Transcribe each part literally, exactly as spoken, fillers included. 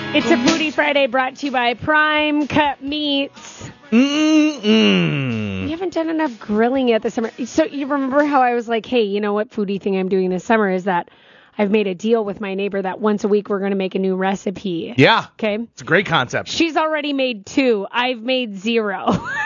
It's a Foodie Friday brought to you by Prime Cut Meats. Mm-mm. We haven't done enough grilling yet this summer. So you remember how I was like, hey, you know what foodie thing I'm doing this summer is that I've made a deal with my neighbor that once a week we're going to make a new recipe. Yeah. Okay. It's a great concept. She's already made two. I've made zero.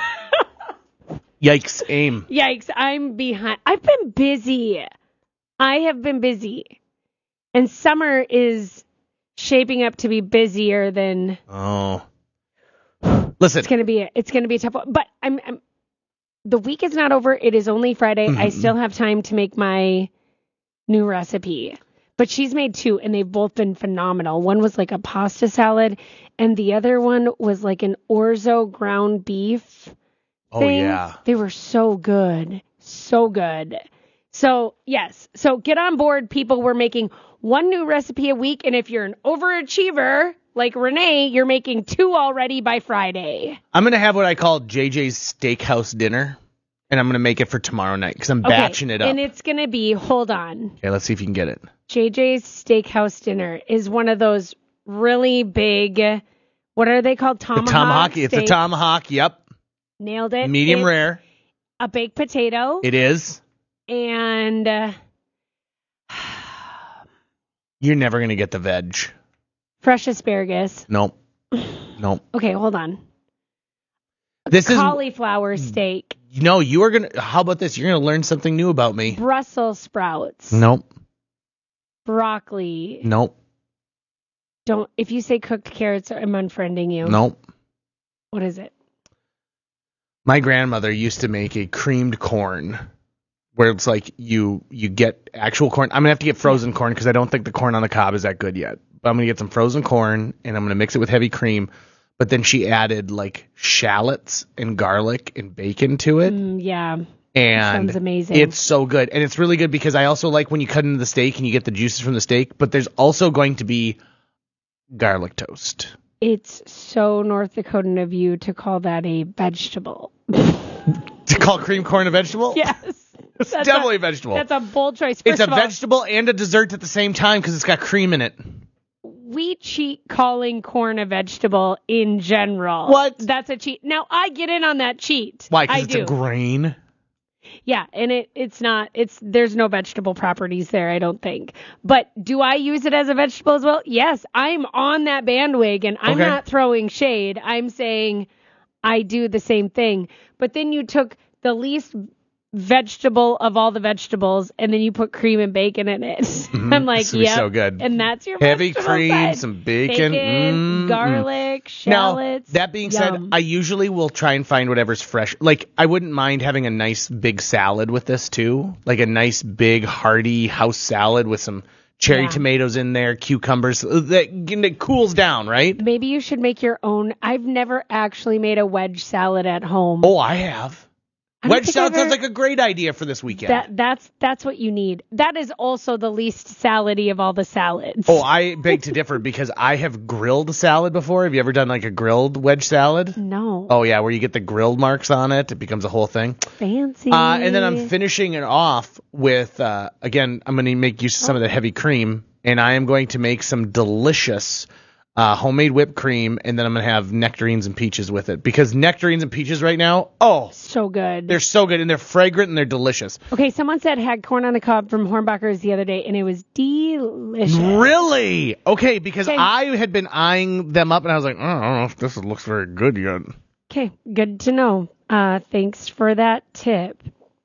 Yikes, aim. Yikes. I'm behind. I've been busy. I have been busy. And summer is shaping up to be busier than... Oh. Listen. It's going to be a, it's going to be a tough one. But I'm, I'm the week is not over. It is only Friday. Mm-hmm. I still have time to make my new recipe. But she's made two, and they've both been phenomenal. One was like a pasta salad, and the other one was like an orzo ground beef thing. Oh, yeah. They were so good. So good. So, yes. So get on board, people. We're making one new recipe a week, and if you're an overachiever like Renee, you're making two already by Friday. I'm going to have what I call J J's Steakhouse dinner, and I'm going to make it for tomorrow night because I'm okay, batching it up. And it's going to be, hold on. Okay, let's see if you can get it. J J's Steakhouse dinner is one of those really big, what are they called? Tomahawk The tomahawk. steak. It's a tomahawk, yep. Nailed it. Medium it's rare. A baked potato. It is. And... Uh, You're never going to get the veg. fresh asparagus. Nope. Nope. Okay, hold on. This cauliflower is, steak. No, you are going to... How about this? You're going to learn something new about me. Brussels sprouts. Nope. Broccoli. Nope. Don't... If you say cooked carrots, I'm unfriending you. Nope. What is it? My grandmother used to make a creamed corn where it's like you you get actual corn. I'm going to have to get frozen corn because I don't think the corn on the cob is that good yet. But I'm going to get some frozen corn and I'm going to mix it with heavy cream. But then she added like shallots and garlic and bacon to it. Mm, yeah. And sounds amazing. It's so good. And it's really good because I also like when you cut into the steak and you get the juices from the steak. But there's also going to be garlic toast. It's so North Dakotan of you to call that a vegetable. To call cream corn a vegetable? Yes. It's That's definitely a, a vegetable. That's a bold choice. First It's a of all, vegetable and a dessert at the same time because it's got cream in it. we cheat calling corn a vegetable in general. What? That's a cheat. Now, I get in on that cheat. Why? I Because it's do. a grain? Yeah, and it it's not, it's there's no vegetable properties there, I don't think. But do I use it as a vegetable as well? Yes, I'm on that bandwagon. I'm Okay. not throwing shade. I'm saying I do the same thing. But then you took the least vegetable of all the vegetables, and then you put cream and bacon in it. Mm-hmm. I'm like, This would be yeah, so good. And that's your Heavy vegetable cream, side. some bacon, bacon mm-mm. garlic, Now, shallots. that being Yum. said, I usually will try and find whatever's fresh. Like, I wouldn't mind having a nice big salad with this, too. Like a nice big hearty house salad with some cherry Yeah. tomatoes in there, cucumbers. That, that cools down, right? Maybe you should make your own. I've never actually made a wedge salad at home. Oh, I have. I don't Wedge think salad I've sounds ever- like a great idea for this weekend. That that's that's what you need. That is also the least salady of all the salads. Oh, I beg to differ because I have grilled salad before. Have you ever done like a grilled wedge salad? no. Oh, yeah, where you get the grilled marks on it. It becomes a whole thing. Fancy. Uh, and then I'm finishing it off with, uh, again, I'm going to make use of some of the heavy cream, and I am going to make some delicious uh, homemade whipped cream, and then I'm going to have nectarines and peaches with it. Because nectarines and peaches right now, oh, so good. they're so good, and they're fragrant, and they're delicious. Okay, someone said had corn on the cob from Hornbachers the other day, and it was delicious. Really? Okay, because Okay. I had been eyeing them up, and I was like, oh, I don't know if this looks very good yet. Okay, good to know. Uh, thanks for that tip.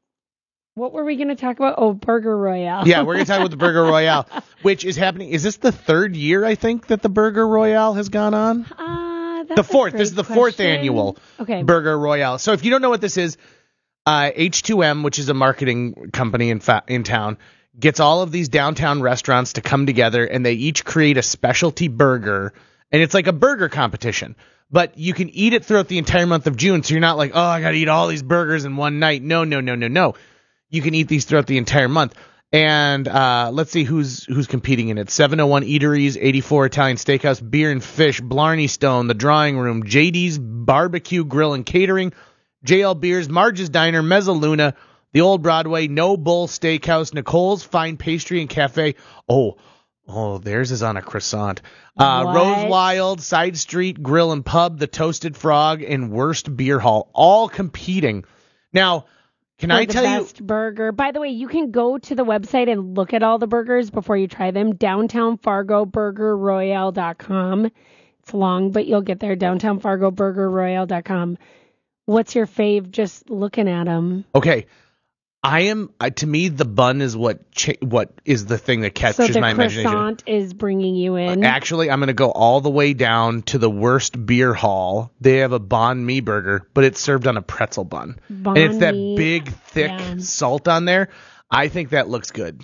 What were we going to talk about? Oh, Burger Royale. Yeah, we're going to talk about the Burger Royale, which is happening. Is this the third year, I think, that the Burger Royale has gone on? Uh, that's The a fourth. great This is the fourth question. annual Okay. Burger Royale. So if you don't know what this is, uh, H two M, which is a marketing company in fa- in town, gets all of these downtown restaurants to come together, and they each create a specialty burger, and it's like a burger competition. But you can eat it throughout the entire month of June, so you're not like, oh, I got to eat all these burgers in one night. No, no, no, no, no. You can eat these throughout the entire month. And uh, let's see who's who's competing in it. seven oh one Eateries, eighty-four Italian Steakhouse, Beer and Fish, Blarney Stone, The Drawing Room, J D's Barbecue Grill and Catering, J L Beers, Marge's Diner, Mezzaluna, The Old Broadway, No Bull Steakhouse, Nicole's Fine Pastry and Cafe. Oh, Oh, theirs is on a croissant. Uh, What? Rose Wild, Side Street Grill and Pub, The Toasted Frog, and Worst Beer Hall, all competing. Now, can For I the tell you? best burger. By the way, you can go to the website and look at all the burgers before you try them. downtown fargo burger royale dot com. It's long, but you'll get there. downtown fargo burger royale dot com. What's your fave just looking at them? Okay, I am. Uh, to me, the bun is what cha- what is the thing that catches So the my imagination. croissant is bringing you in. Actually, I'm going to go all the way down to the Worst Beer Hall. They have a banh mi burger, but it's served on a pretzel bun. Banh and it's that mi, big, thick yeah. salt on there. I think that looks good.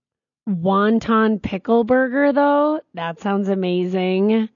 Wonton pickle burger, though, that sounds amazing.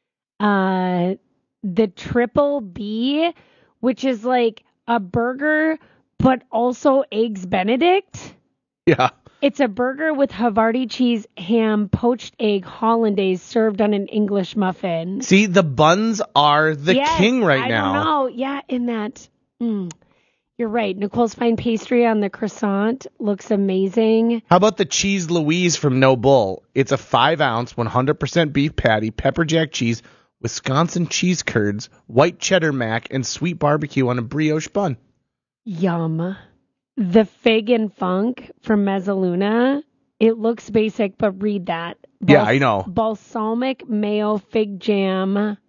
Uh, the Triple B, which is like a burger, but also eggs Benedict. Yeah. It's a burger with Havarti cheese, ham, poached egg, hollandaise served on an English muffin. See, the buns are the Yes, king right I now. don't know. Yeah, in that. Mm, you're right. Nicole's Fine Pastry on the croissant looks amazing. How about the Cheese Louise from No Bull? It's a five ounce, one hundred percent beef patty, pepper jack cheese, Wisconsin cheese curds, white cheddar mac, and sweet barbecue on a brioche bun. Yum. The Fig and Funk from Mezzaluna. It looks basic, but read that. Yeah, I know. Balsamic mayo fig jam.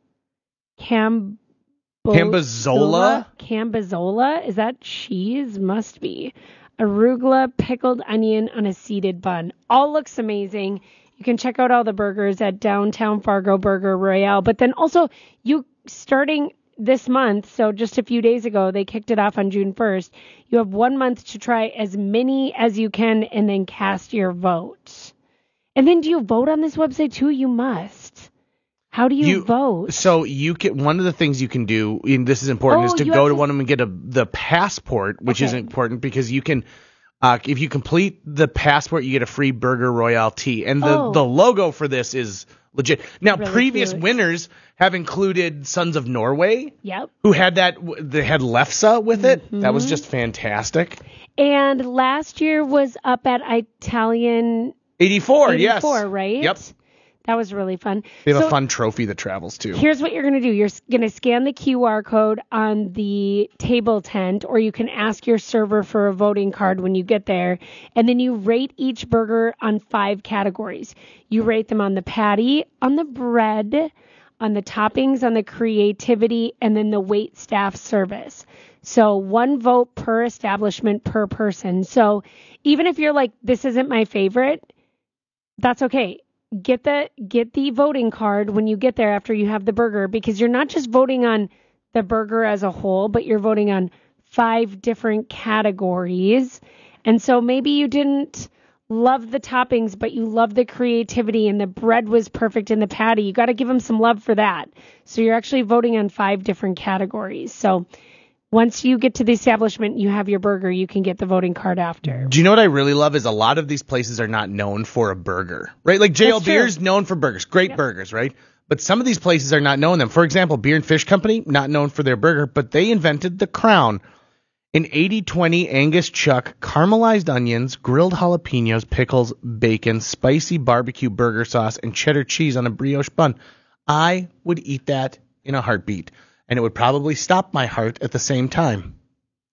Cam. Cambazola? Cambazola? Is that cheese? Must be. Arugula pickled onion on a seeded bun. All looks amazing. You can check out all the burgers at Downtown Fargo Burger Royale. But then also, you starting this month, so just a few days ago, they kicked it off on June first. You have one month to try as many as you can and then cast your vote. And then do you vote on this website too? You must. How do you, You- vote? So you can one of the things you can do, and this is important, Oh, is to you go have to to- one of them and get a the passport, which is Okay. important because you can, uh, if you complete the passport, you get a free Burger Royale tea, and the Oh. the logo for this is legit. Now, Really previous cute. winners have included Sons of Norway, Yep. who had that they had Lefse with it. That was Mm-hmm. just fantastic. And last year was up at Italian eighty-four, yes. eighty-four, right? Yep. That was really fun. They have So a fun trophy that travels too. here's what you're going to do. You're going to scan the Q R code on the table tent, or you can ask your server for a voting card when you get there. And then you rate each burger on five categories. You rate them on the patty, on the bread, on the toppings, on the creativity, and then the wait staff service. So one vote per establishment per person. So even if you're like, this isn't my favorite, that's okay. Get the get the voting card when you get there after you have the burger, because you're not just voting on the burger as a whole, but you're voting on five different categories. And so maybe you didn't love the toppings, but you love the creativity and the bread was perfect in the patty. You got to give them some love for that. So you're actually voting on five different categories. So once you get to the establishment, you have your burger, you can get the voting card after. Do you know what I really love is a lot of these places are not known for a burger, right? Like J L That's true. Beer's known for burgers, great burgers, right? But some of these places are not known them. For example, Beer and Fish Company, not known for their burger, but they invented the Crown. An eighty twenty Angus chuck, caramelized onions, grilled jalapenos, pickles, bacon, spicy barbecue burger sauce, and cheddar cheese on a brioche bun. I would eat that in a heartbeat, and it would probably stop my heart at the same time.